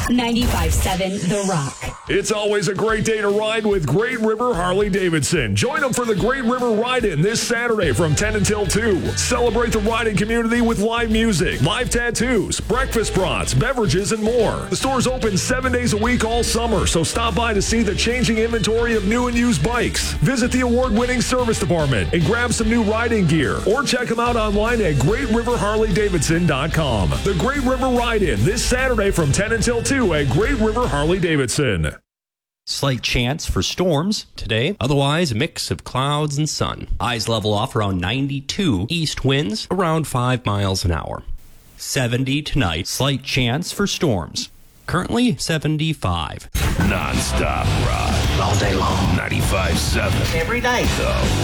95.7 The Rock. It's always a great day to ride with Great River Harley-Davidson. Join them for the Great River Ride-In this Saturday from 10 until 2. Celebrate the riding community with live music, live tattoos, breakfast brats, beverages, and more. The store's open 7 days a week all summer, so stop by to see the changing inventory of new and used bikes. Visit the award-winning service department and grab some new riding gear, or check them out online at GreatRiverHarley-Davidson.com. The Great River Ride-In this Saturday from 10 until 2 at Great River Harley-Davidson. Slight chance for storms today. Otherwise, a mix of clouds and sun. Highs level off around 92. East winds around 5 miles an hour. 70 tonight. Slight chance for storms. Currently 75. Non-stop rock. All day long. 95.7. Every day. The